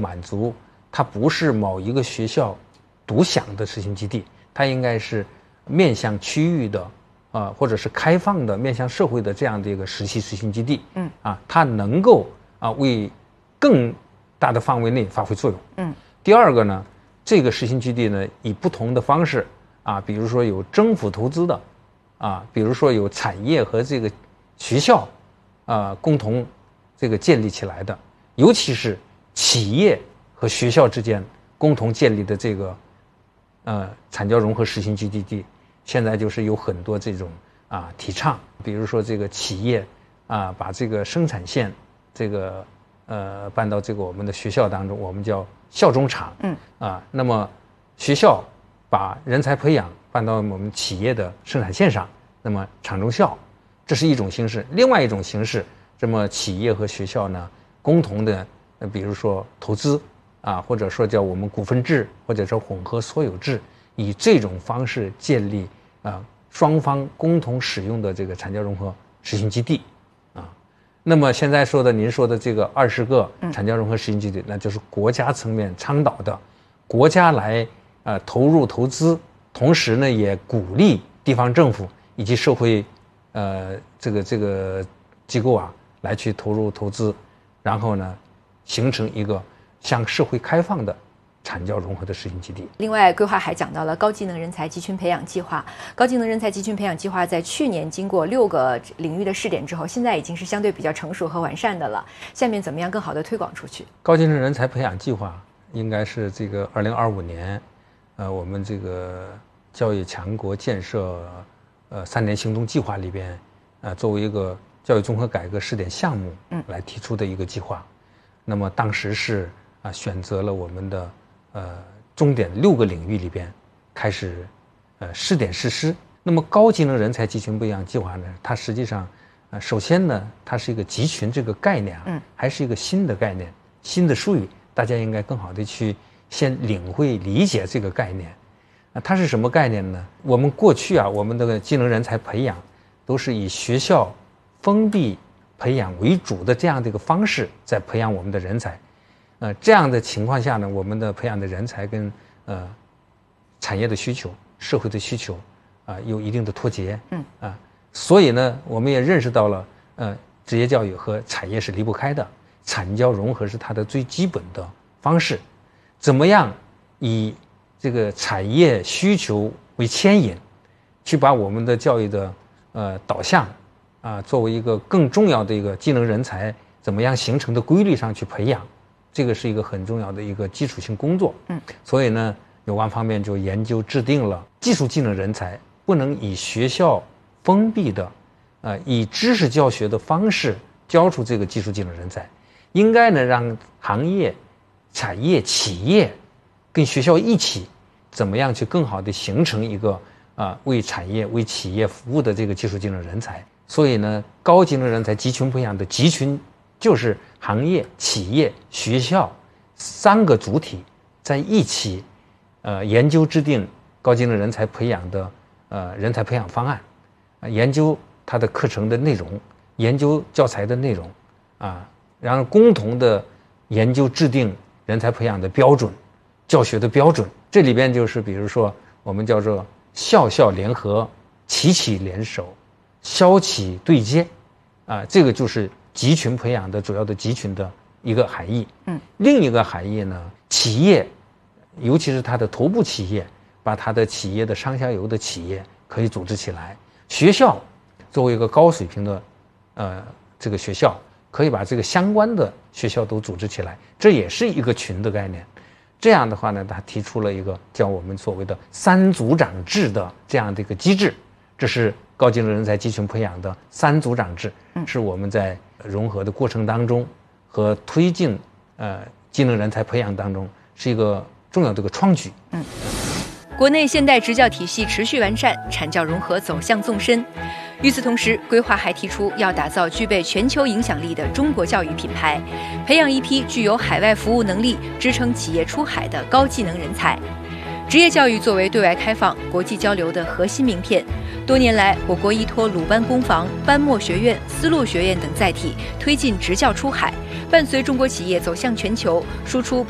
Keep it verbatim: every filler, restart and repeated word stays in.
满足，它不是某一个学校独享的实行基地，它应该是面向区域的，呃，或者是开放的面向社会的这样的一个实习实行基地。嗯，啊，它能够啊为更大的范围内发挥作用。嗯，第二个呢，这个实行基地呢以不同的方式啊，比如说有政府投资的，啊，比如说有产业和这个学校啊共同这个建立起来的，尤其是企业和学校之间共同建立的这个呃产教融合实行基地，现在就是有很多这种啊提倡，比如说这个企业啊把这个生产线这个呃搬到这个我们的学校当中，我们叫校中厂。嗯啊，那么学校把人才培养搬到我们企业的生产线上，那么厂中校，这是一种形式。另外一种形式，这么企业和学校呢共同的，呃，比如说投资啊，或者说叫我们股份制，或者说混合所有制，以这种方式建立啊双方共同使用的这个产教融合实行基地啊。那么现在说的您说的这个二十个产教融合实行基地，那就是国家层面倡导的，国家来呃投入投资，同时呢也鼓励地方政府以及社会呃这个这个机构啊来去投入投资，然后呢形成一个向社会开放的产教融合的实行基地。 另外，规划还讲到了高技能人才集群培养计划。高技能人才集群培养计划在去年经过六个领域的试点之后，现在已经是相对比较成熟和完善的了。下面怎么样更好的推广出去？ 高技能人才培养计划应该是这个二零二五年，呃，我们这个教育强国建设呃三年行动计划里边，呃，作为一个教育综合改革试点项目来提出的一个计划。嗯、那么当时是啊选择了我们的呃重点六个领域里边开始呃试点实施。那么高技能人才集群培养计划呢，它实际上呃首先呢，它是一个集群这个概念啊，嗯，还是一个新的概念，新的术语，大家应该更好的去先领会理解这个概念。啊，它是什么概念呢？我们过去啊，我们的技能人才培养都是以学校封闭培养为主的这样的一个方式在培养我们的人才。呃，这样的情况下呢，我们的培养的人才跟呃产业的需求、社会的需求啊、呃、有一定的脱节。嗯啊、呃，所以呢，我们也认识到了，呃，职业教育和产业是离不开的，产教融合是它的最基本的方式。怎么样以这个产业需求为牵引，去把我们的教育的呃导向啊、呃、作为一个更重要的一个技能人才怎么样形成的规律上去培养，这个是一个很重要的一个基础性工作。嗯，所以呢，有关方面就研究制定了技术技能人才不能以学校封闭的，呃，以知识教学的方式教出这个技术技能人才，应该呢让行业、产业、企业跟学校一起，怎么样去更好的形成一个啊、呃、为产业、为企业服务的这个技术技能人才。所以呢，高技能人才集群培养的集群就是行业、企业、学校三个主体在一起，呃，研究制定高技能人才培养的呃人才培养方案，呃、研究它的课程的内容，研究教材的内容，啊，然后共同的研究制定人才培养的标准、教学的标准。这里边就是比如说我们叫做校校联合、企企联手、校企对接，啊，这个就是集群培养的主要的集群的一个含义。嗯，另一个含义呢，企业，尤其是它的头部企业，把它的企业的上下游的企业可以组织起来。学校作为一个高水平的，呃，这个学校，可以把这个相关的学校都组织起来，这也是一个群的概念。这样的话呢，他提出了一个叫我们所谓的三组长制的这样的一个机制，这是高技能人才集群培养的三组长制，是我们在融合的过程当中和推进呃技能人才培养当中是一个重要的一个创举。嗯， 国内现代职教体系持续完善，产教融合走向纵深。与此同时，规划还提出要打造具备全球影响力的中国教育品牌，培养一批具有海外服务能力、支撑企业出海的高技能人才。职业教育作为对外开放、国际交流的核心名片，多年来，我国依托鲁班工坊、班莫学院、丝路学院等载体，推进职教出海，伴随中国企业走向全球，输出